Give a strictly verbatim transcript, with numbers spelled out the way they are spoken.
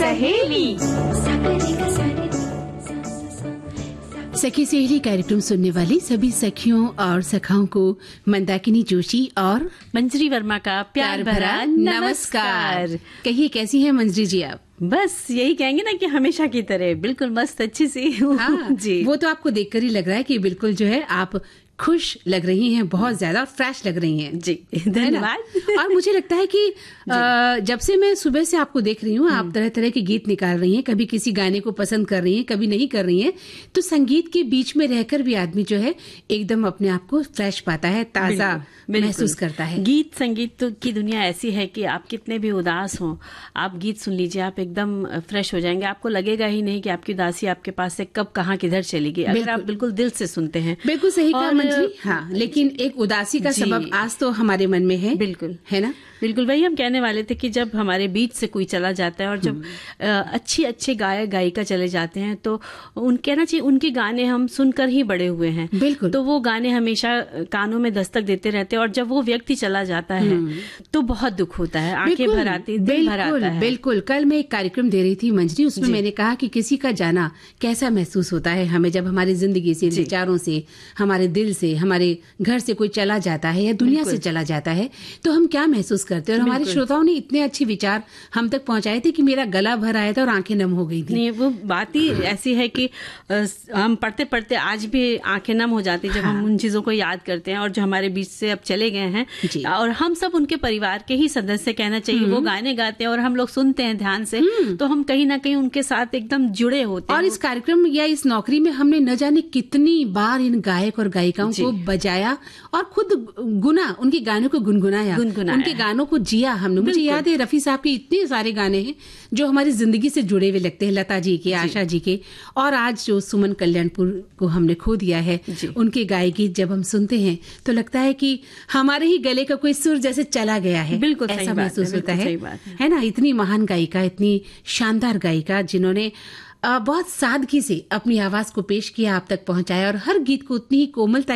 सहेली। सखी सहेली कार्यक्रम सुनने वाली सभी सखियों और सखाओं को मंदाकिनी जोशी और मंजरी वर्मा का प्यार भरा नमस्कार। कहिए कैसी हैं मंजरी जी आप? बस यही कहेंगे ना कि हमेशा की तरह बिल्कुल मस्त अच्छी सी हूँ। हाँ, जी वो तो आपको देखकर ही लग रहा है कि बिल्कुल जो है आप खुश लग रही हैं, बहुत ज्यादा फ्रेश लग रही हैं। जी धन्यवाद। और मुझे लगता है कि आ, जब से मैं सुबह से आपको देख रही हूँ, आप तरह तरह के गीत निकाल रही हैं, कभी किसी गाने को पसंद कर रही हैं, कभी नहीं कर रही हैं। तो संगीत के बीच में रहकर भी आदमी जो है एकदम अपने आप को फ्रेश पाता है, ताजा महसूस करता है। गीत संगीत की दुनिया ऐसी है कि आप कितने भी उदास हों, आप गीत सुन लीजिए, आप एकदम फ्रेश हो जाएंगे। आपको लगेगा ही नहीं कि आपकी उदासी आपके पास से कब कहाँ किधर चलेगी, अगर आप बिल्कुल दिल से सुनते हैं। बिल्कुल सही कहा मंजरी। हाँ, लेकिन एक उदासी का सबब आज तो हमारे मन में है। बिल्कुल है ना, बिल्कुल वही हम कहने वाले थे कि जब हमारे बीच से कोई चला जाता है और जब अच्छी अच्छे गायक गायिका चले जाते हैं तो उन कहना चाहिए उनके गाने हम सुनकर ही बड़े हुए हैं। बिल्कुल। तो वो गाने हमेशा कानों में दस्तक देते रहते हैं और जब वो व्यक्ति चला जाता है तो बहुत दुख होता है, आंखें भर आती, दिल भर आता है। बिल्कुल। कल मैं एक कार्यक्रम दे रही थी मंजरी, उसमें मैंने कहा कि किसी का जाना कैसा महसूस होता है हमें, जब हमारी जिंदगी से, विचारों से, हमारे दिल से, हमारे घर से कोई चला जाता है या दुनिया से चला जाता है तो हम क्या महसूस करते हैं। और हमारे श्रोताओं ने इतने अच्छे विचार हम तक पहुंचाए थे कि मेरा गला भर आया था और आंखें नम हो गई थी। नहीं, वो बात ही ऐसी है कि हम पढ़ते पढ़ते आज भी आंखें नम हो जाती है जब हाँ। हम उन चीजों को याद करते हैं और जो हमारे बीच से अब चले गए हैं, और हम सब उनके परिवार के ही सदस्य कहना चाहिए। वो गाने गाते हैं और हम लोग सुनते हैं ध्यान से, तो हम कहीं ना कहीं उनके साथ एकदम जुड़े होते हैं। और इस कार्यक्रम या इस नौकरी में हमने न जाने कितनी बार इन गायक और गायिकाओं को बजाया और खुद गुना उनके गानों को गुनगुनाया, उनके गानों को जिया हमने। मुझे याद है रफी साहब के इतने सारे गाने हैं जो हमारी जिंदगी से जुड़े हुए लगते हैं, लता जी के, आशा जी के, और आज जो सुमन कल्याणपुर को हमने खो दिया है, उनके गाए गीत जब हम सुनते हैं तो लगता है कि हमारे ही गले का कोई सुर जैसे चला गया है। बिल्कुल ऐसा महसूस होता है, है।, है ना। इतनी महान गायिका, इतनी शानदार गायिका जिन्होंने बहुत सादगी से अपनी आवाज को पेश किया, आप तक पहुंचाया और हर गीत को उतनी ही कोमलता